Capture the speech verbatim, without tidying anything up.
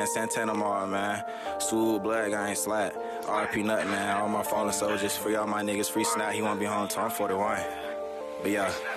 man. Santana Mall, man. Swoop, Blood, I ain't slack. R P Nut, man. All my fallen soldiers. Free all my niggas. Free Snap. He won't be home till I'm forty-one. But yeah.